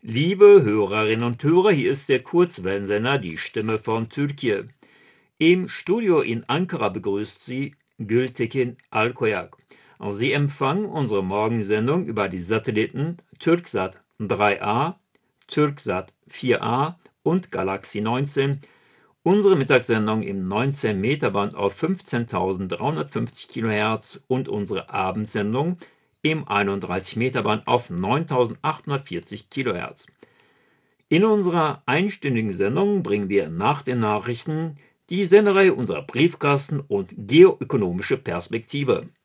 Liebe Hörerinnen und Hörer, hier ist der Kurzwellensender Die Stimme von Türkei. Im Studio in Ankara begrüßt Sie Gültekin Alkoyak. Sie empfangen unsere Morgensendung über die Satelliten Türksat 3A, Türksat 4A und Galaxy 19. Unsere Mittagssendung im 19-Meter-Band auf 15.350 kHz und unsere Abendsendung im 31-Meter-Band auf 9.840 kHz. In unserer einstündigen Sendung bringen wir nach den Nachrichten die Sendereihe unserer Briefkasten und geoökonomische Perspektive.